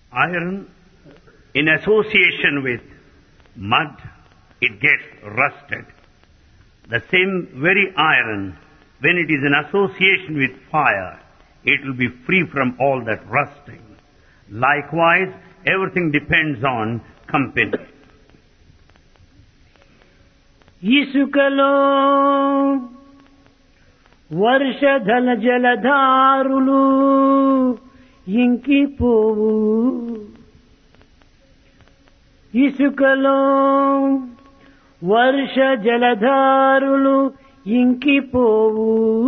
Iron, in association with mud, it gets rusted. The same very iron, when it is in association with fire, it will be free from all that rusting. Likewise, everything depends on company. ఇసుకలో వర్షధల జలధారులు ఇంకిపోవు ఇసుకలో వర్ష జలధారులు ఇంకిపోవు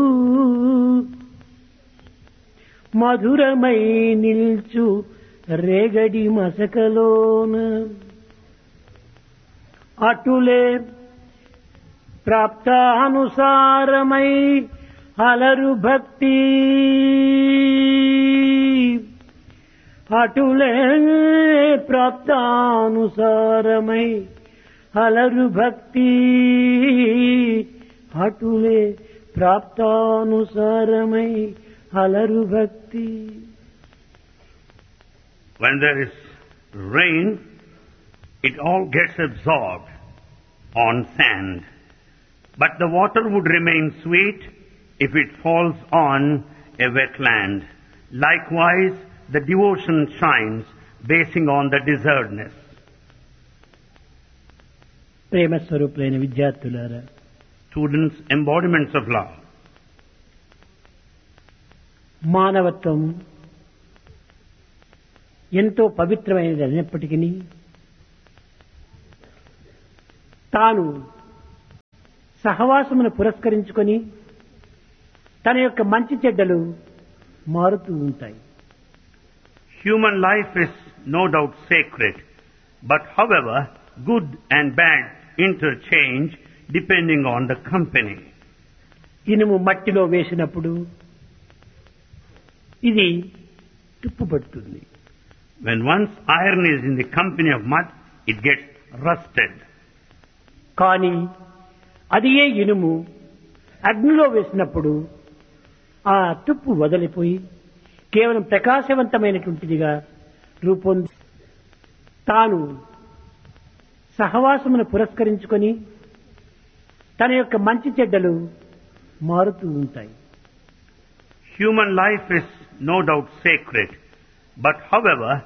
మధురమై నిల్చు రేగడి మసకలోన అటులే ప్రాప్తానుసారమై అలరు భక్తి అటులే ప్రాప్తానుసారమై అలరు భక్తి అటులే ప్రాప్తానుసారమై అలరు భక్తి. When there is rain, it all gets absorbed on sand. But the water would remain sweet if it falls on a wetland. Likewise, the devotion shines basing on the desertness. ప్రేమ స్వరూపులైన విద్యార్థులారా, Students, embodiments of love. మానవత్వం ఎంతో పవిత్రమైనది అయినప్పటికీ తాను సహవాసమును పురస్కరించుకొని తన యొక్క మంచి చెడ్డలు మారుతూ ఉంటాయి. Human life is no doubt sacred, but however, good and bad interchange depending on the company. ఇనుము మట్టిలో వేసినప్పుడు ఇది తుప్పుపడుతుంది. When once iron is in the company of mud, it gets rusted. కానీ అది ఏ ఇనుము అగ్నిలో వేసినప్పుడు ఆ తుప్పు వదిలిపోయి కేవలం ప్రకాశవంతమైనటువంటిదిగా రూపొంది తాను సహవాసమును పురస్కరించుకొని తన యొక్క మంచి చెడ్డలు మారుతూ ఉంటాయి. Human life is no doubt sacred, but however,